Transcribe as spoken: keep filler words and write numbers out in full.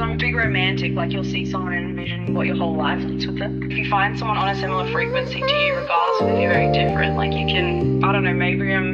um, big romantic, like you'll see someone and envision what your whole life is with them. If you find someone on a similar frequency to you, regardless of if you're very different, like you can, I don't know, maybe um,